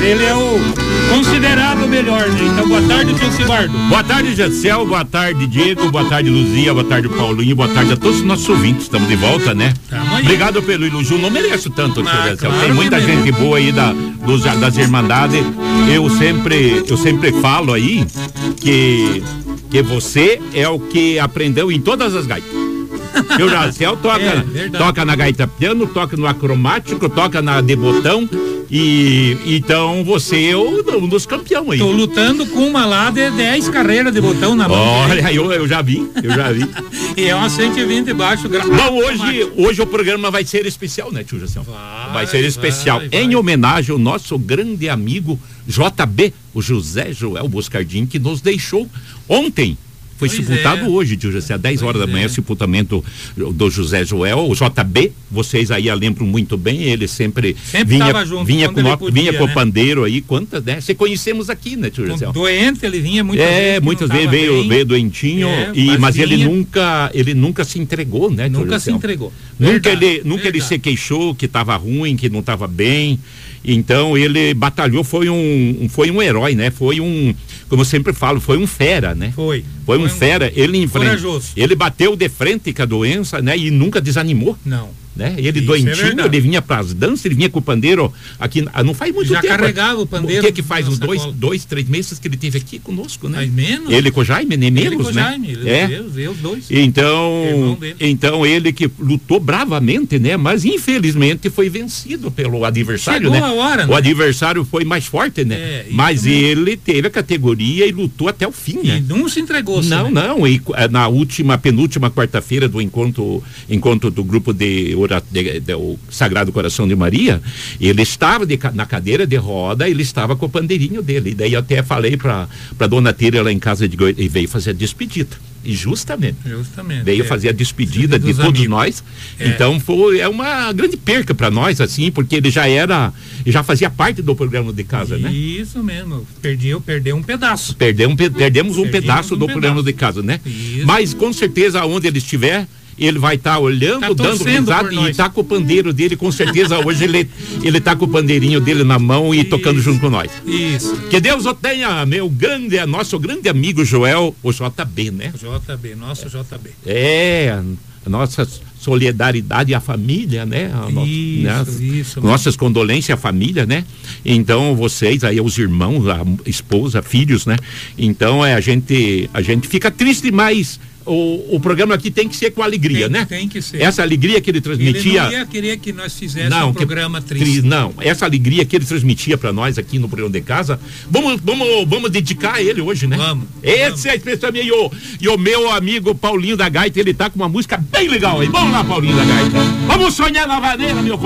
ele é o considerado o melhor, né? Então, boa tarde, Tio Cibardo. Boa tarde, Jacel, boa tarde, Diego, boa tarde, Luzia, boa tarde, Paulinho, boa tarde a todos os nossos ouvintes, estamos de volta, né? Obrigado pelo elogio, não mereço tanto, Tio Jacel, claro, tem muita gente boa aí das Irmandades, eu sempre falo aí que você é o que aprendeu em todas as gaitas. O Jacel toca na gaita piano, toca no acromático, toca na de botão. E então você é um dos campeões aí. Tô lutando com uma lá de 10 carreiras de botão na mão. Olha, eu já vi. E é uma 120 baixo. Bom, hoje o programa vai ser especial, né, tio Jacel? Vai ser especial em homenagem ao nosso grande amigo JB, o José Joel Boscardin, que nos deixou ontem. Foi sepultado hoje, tio José, às 10 horas da manhã, sepultamento do José Joel, o JB, vocês aí lembram muito bem, ele sempre vinha com o pandeiro aí, quantas, né? Você conhecemos aqui, né, tio José? Doente, ele vinha muitas vezes. Muitas vezes veio doentinho, mas ele nunca se entregou, né, tio Nunca José? se entregou. Nunca ele se queixou que estava ruim, que não estava bem. Então ele batalhou, foi um herói, né? Foi como eu sempre falo, foi um fera, né? Foi um fera, ele bateu de frente com a doença, né? E nunca desanimou. Não. Né? Ele doentinho, ele vinha pras danças, ele vinha com o pandeiro aqui, não faz muito tempo. Já carregava o pandeiro. O que faz uns 2-3 meses que ele teve aqui conosco, né? Mais menos. Ele com o Jaime, nem menos, né? Os dois. Então ele que lutou bravamente, né? Mas infelizmente foi vencido pelo adversário, né? A hora, né? O adversário foi mais forte, né? Mas ele teve a categoria e lutou até o fim, né? E não se entregou. Não. E na penúltima quarta-feira do encontro do grupo o Sagrado Coração de Maria, ele estava na cadeira de roda, ele estava com o pandeirinho dele, e daí eu até falei pra dona Tira lá em casa e veio fazer a despedida, e justamente veio fazer a despedida de todos nós, então é uma grande perca para nós, assim, porque ele já fazia parte do programa de casa, né? Isso mesmo, perdeu um pedaço. Perdemos um pedaço do programa de casa, né? Isso. Mas com certeza onde ele estiver, ele vai estar olhando, dando risada e tá com o pandeiro dele, com certeza hoje ele tá com o pandeirinho dele na mão e tocando junto com nós. Isso. Que Deus o tenha, nosso grande amigo Joel, o JB, né? Nosso JB. A nossa solidariedade à família, né? Isso. Nossas condolências à família, né? Então vocês aí, os irmãos, a esposa, filhos, né? Então a gente fica triste, mas o programa aqui tem que ser com alegria, né? Tem que ser. Essa alegria que ele transmitia. Ele não ia querer que nós fizéssemos um programa triste. Não, essa alegria que ele transmitia para nós aqui no programa de casa, vamos dedicar a ele hoje, né? Vamos. Esse é a expressão minha. E o meu amigo Paulinho da Gaita, ele tá com uma música bem legal aí. Vamos lá, Paulinho da Gaita. Vamos sonhar na vaneira, meu